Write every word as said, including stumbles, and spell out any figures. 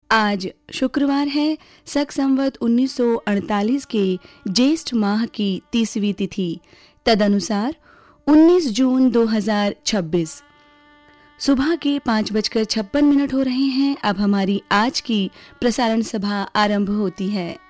आज शुक्रवार है। शक संवत उन्नीस सौ अड़तालीस के ज्येष्ठ माह की तीसवीं तिथि, तदनुसार उन्नीस जून दो हज़ार छब्बीस। सुबह के पाँच बजकर छप्पन मिनट हो रहे हैं। अब हमारी आज की प्रसारण सभा आरंभ होती है।